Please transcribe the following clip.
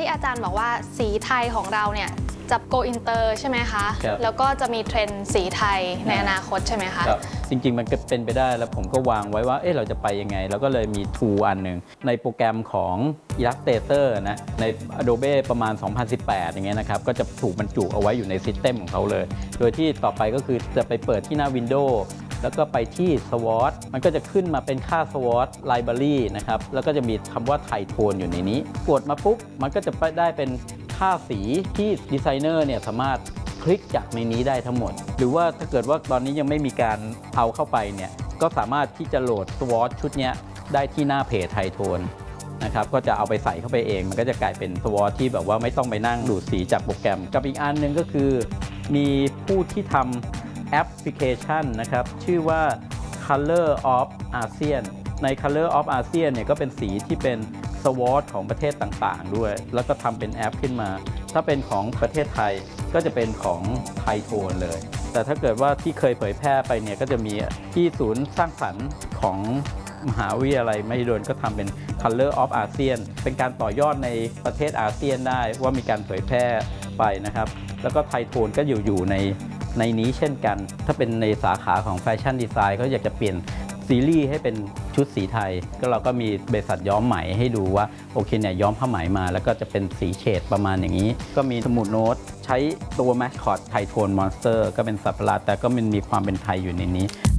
ที่อาจารย์บอกว่าสีไทยของเราเนี่ยจะโกอินเตอร์ใช่ไหมคะแล้วก็จะมีเทรนด์สีไทยในอนาคตใช่ไหมคะจริงๆมันก็เป็นไปได้แล้วผมก็วางไว้ว่าเราจะไปยังไงแล้วก็เลยมี tool อันหนึ่งในโปรแกรมของ Illustrator นะใน Adobe ประมาณ 2018 อย่างเงี้ยนะครับก็จะถูกบรรจุเอาไว้อยู่ในซิสเต็มของเขาเลยโดยที่ต่อไปก็คือจะไปเปิดที่หน้า Windows แล้วก็ไปที่ SWOT มันก็จะขึ้นมาเป็นค่า SWOT Library นะครับแล้วก็จะมีคำว่าไทโทนอยู่ในนี้กดมาปุ๊บมันก็จะได้เป็นค่าสีที่ดีไซเนอร์เนี่ยสามารถคลิกจากในนี้ได้ทั้งหมดหรือว่าถ้าเกิดว่าตอนนี้ยังไม่มีการเอาเข้าไปเนี่ยก็สามารถที่จะโหลด SWOT ชุดนี้ได้ที่หน้าเพจไทโทนนะครับก็จะเอาไปใส่เข้าไปเองมันก็จะกลายเป็น SWOT ที่แบบว่าไม่ต้องไปนั่งดูดสีจากโปรแกรมกับอีกอันหนึ่งก็คือมีผู้ที่ทำแอปพลิเคชันนะครับชื่อว่า Color of ASEAN ใน Color of ASEAN เนี่ยก็เป็นสีที่เป็นSWOT ของประเทศต่างๆด้วยแล้วก็ทำเป็นแอปขึ้นมาถ้าเป็นของประเทศไทยก็จะเป็นของไทโทนเลยแต่ถ้าเกิดว่าที่เคยเผยแพร่ไปเนี่ยก็จะมีที่ศูนย์สร้างสรรค์ของมหาวิทยาลัยมหิดลก็ทำเป็น Color of ASEAN เป็นการต่อยอดในประเทศอาเซียนได้ว่ามีการเผยแพร่ไปนะครับแล้วก็ไทโทนก็อยู่ในนี้เช่นกันถ้าเป็นในสาขาของแฟชั่นดีไซน์เขาอยากจะเปลี่ยนซีรีส์ให้เป็นชุดสีไทยก็เราก็มีบริษัทย้อมไหมให้ดูว่าโอเคเนี่ยย้อมผ้าไหมมาแล้วก็จะเป็นสีเฉดประมาณอย่างนี้ก็มีสมุดโน้ตใช้ตัวแมสคอตไทโทนมอนสเตอร์ก็เป็นสัตว์ประหลาดแต่ก็มันมีความเป็นไทยอยู่ในนี้